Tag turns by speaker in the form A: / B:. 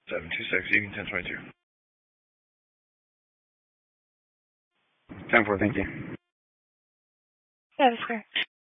A: 726, Evening 1022.
B: 10-4, thank you.
C: That is correct.